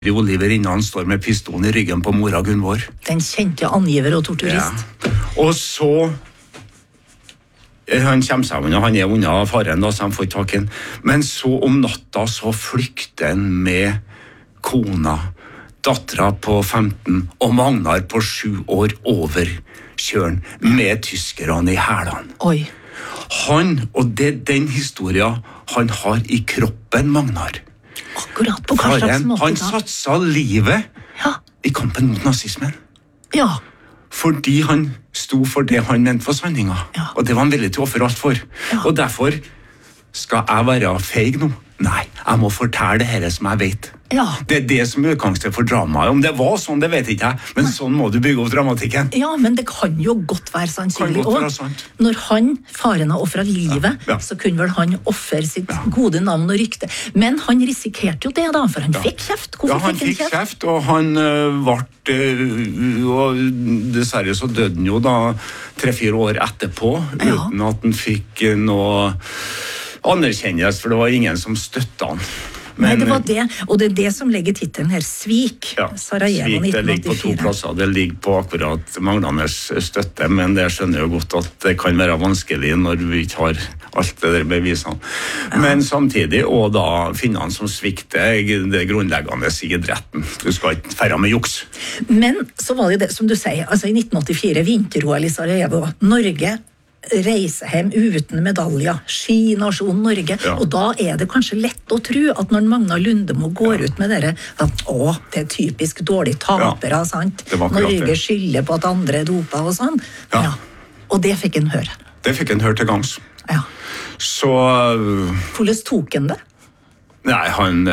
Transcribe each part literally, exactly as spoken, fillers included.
Oliver innan han står med pistolen i ryggen på mora Gunvor. Den kjente angiver og torturist. Ja. Og så han kommer seg unna, han er unna faren da, så han får tak i han. Men så om natta så flykter han med kona, dattera på femten og Magnar på sju år over kjøren med tyskerne i hælene. Oi. Han, og det er den historien han har i kroppen, Magnar. Akkurat på hva slags måte da? Han satsa livet ja. I kampen mot nazismen. Ja. Fordi han sto for det han mente for sanninga. Ja. Og det var han villig til å ofre alt for. Ja. Og derfor skal jeg være feig nå. Nei, jeg må fortelle det her som jeg vet. Ja. Det er det som er utgangspunktet for dramaet. Om det var sånn, det vet ikke jeg. Men Nei. Sånn må du bygge opp dramatikken. Ja, men det kan jo godt være sannsynlig godt være sant. Når han, faren har offret livet, ja. Ja. så kunne vel han offre sitt ja. gode navn og rykte. Men han risikerte jo det da, for han ja. fikk kjeft. Hvorfor ja, han fikk han fikk kjeft? kjeft, og han uh, ble, uh, og dessverre så døde han jo da tre-fire år etterpå, ja. uten at han fikk uh, noe anerkjennelse, for det var ingen som støttet han. Men, Nei, det var det, og det er det som legger titelen her, Svik. Ja, Sarajevo Svik, det ligger på to plasser. Det ligger på akkurat manglende støtte, men det skjønner jo godt at det kan være vanskelig når vi ikke har alt det der bevisene. Ja. Men samtidig, og da finner han som svikter det grunnleggende i idretten. Du skal ikke færre med juks. Men så var det det, som du sier, altså i nitten åttifire, vinter-O L i Sarajevo, Norge reise hjem uten medaljer, Ski-nasjon Norge, ja. Og da er det kanskje lett å tro at når Magnar Lundemo går ja. Ut med dere, at å, det er typisk dårlig tapere, ja. Sant? Norge skylder på at andre dopa og sånn. Ja. Ja. Og det fikk en høre. Det fikk en høre til gangs. Ja. Så... Hvordan tok en det? Nei, han...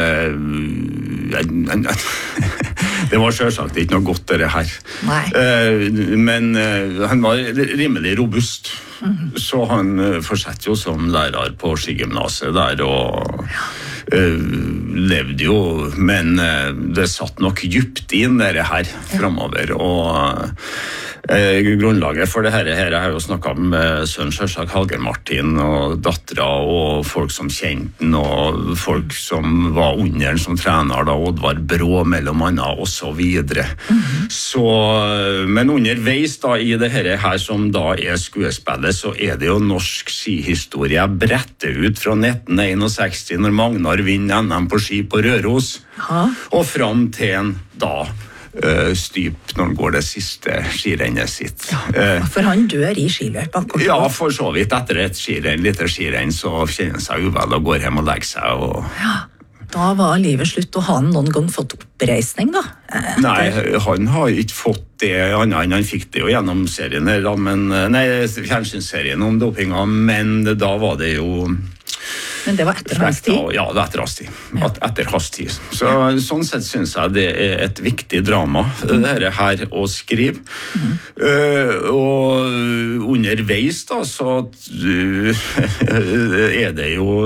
Øh, det var selvsagt ikke noe godt det her. Nei. Uh, men uh, han var rimelig robust. Mm-hmm. Så han uh, fortsatte jo som lærer på skigymnaset der, og uh, levde jo, men uh, det satt nok dypt inn det her fremover, og uh, grunnlaget for det her, her jeg har jo snakket med sønnen selvsagt Hallgeir Martin og dattera og folk som kjente den, og folk som var under den som trener da, Oddvar Brå mellom annet og så videre. Mm-hmm. Så, men underveis da i det her, her som da er skuespillet, så er det jo norsk skihistorie brettet ut fra nitten sekstisén når Magnar vinner N M på ski på Røros, ja. Og frem til en da Uh, styp når han går det siste skirennet sitt. Ja, for han dør i skiløp akkurat. Ja, for så vidt. Etter et skirenn, litt skirenn, så kjenner han seg uvel og går hjem og legger seg. Og... Ja, da var livet slutt, og han noen gang fått oppreisning da? Etter... Nei, han har ikke fått det, han, han fikk det jo gjennom serien, men, nei, fjernsynsserien om dopinga, men da var det jo... Men det var etter hans tid? Ja, det var etter hans tid. Ja. Etter hans tid. Så, sånn sett synes jeg det er et viktig drama, mm. det her å skrive. Mm. Uh, og underveis da, så uh, er det jo...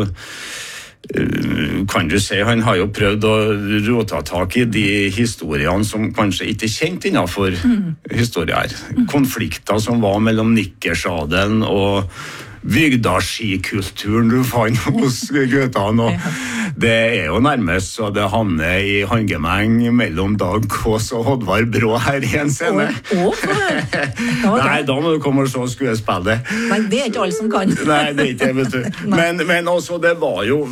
Uh, kan du si, han har jo prøvd å råta tak i de historiene som kanskje ikke er kjent innenfor mm. historier. Mm. Konflikter som var mellom nikkersadelen og bygdaskikulturen du fant hos guttene, og det er jo nærmest så det havner i handgemeng mellom Dag Kaas og Oddvar Brå her i en scene. Å, å, Nei, da må du komme og se skuespillet. Nei, det er ikke alle som kan. Nei, det er ikke det, vet du. Men, men også, det var jo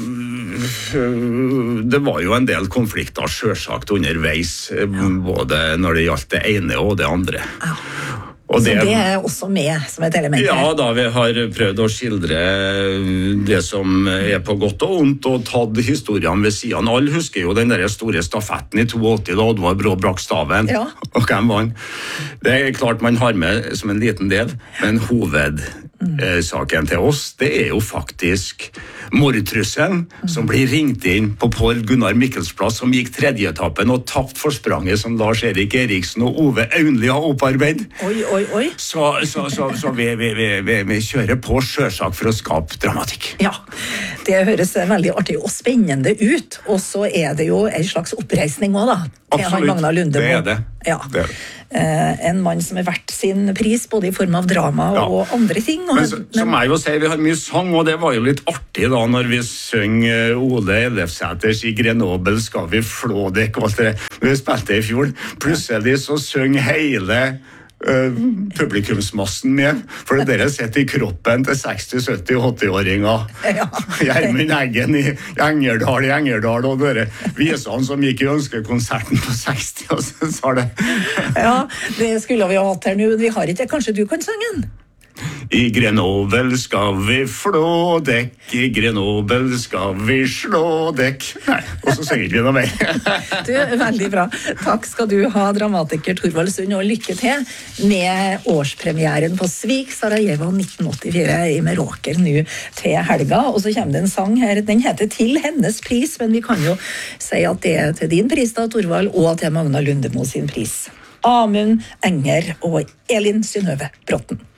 det var jo en del konflikter selvsagt underveis, ja. Både når det gjaldt det ene og det andre. Ja. Og det, så det er også med som et element her? Ja, da vi har prøvd å skildre det som er på godt og ondt, og tatt historiene ved siden. Alle husker jo den der store stafetten i åttito da Oddvar Brå brakk staven, ja. Og hvem vann. Det er klart man har med som en liten del, men hovedsaken til oss, det er jo faktisk mordtrusselen mm. som blir ringt inn på Pål Gunnar Mikkels plass, som gikk tredje etappen og tapt forspranget som Lars-Erik Eriksen og Ove Aunli har opparbeidet. Oi, oi, oi. Så, så, så, så vi, vi, vi, vi kjører på selvsagt for å skape dramatikk. Ja, det høres veldig artig og spennende ut, og så er det jo en slags oppreisning også da. Absolutt, det er det. Ja. Det er det. Eh, en mann som er verdt sin pris, både i form av drama og ja. Andre ting. Og, men så, som jeg jo sier, vi har mye sang, og det var jo litt artig da, da når vi synger Ole Ellefsæters I Grenoble skal vi flå deg, og alt det vi spilte I fjor, plutselig så synger hele uh, publikumsmassen med, for det der sitter I kroppen til seksti, sytti, åtti-åringer. Ja. Gjermund Eggen I Engerdal, I Engerdal, og dere visene som gikk I ønskekonserten på seksti, og så sa det. Ja, det skulle vi ha hatt her nå, men vi har ikke, kanskje du kan synge den? I Grenoble skal vi flå dekk, I Grenoble skal vi slå dekk. Nei, og så synger vi noe mer. Du, veldig bra. Takk skal du ha, dramatiker Thorvald Sund, og lykke til med årspremieren på Svik Sarajevo nitten åttifire I Meråker nå til helga. Og så kommer det en sang her, den heter Til hennes pris, men vi kan jo si at det er til din pris da, Thorvald, og til Magna Lundemo sin pris. Amund Enger og Elin Synnøve Bråten.